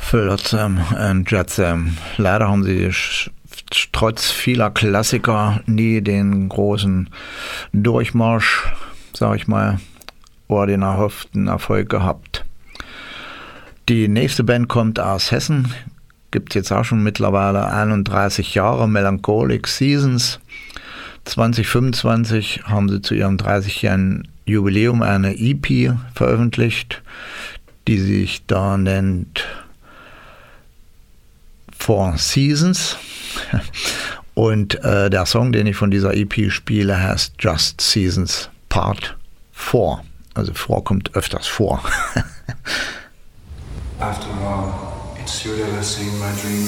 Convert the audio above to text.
Flotsam und Jetsam. Leider haben sie trotz vieler Klassiker nie den großen Durchmarsch, sag ich mal, oder den erhofften Erfolg gehabt. Die nächste Band kommt aus Hessen, gibt es jetzt auch schon mittlerweile 31 Jahre, Melancholic Seasons. 2025 haben sie zu ihrem 30-jährigen Jubiläum eine EP veröffentlicht, die sich da nennt Four Seasons. Und der Song, den ich von dieser EP spiele, heißt Just Seasons Part 4. Also 4 kommt öfters vor. After all, it's you that I see in my dreams.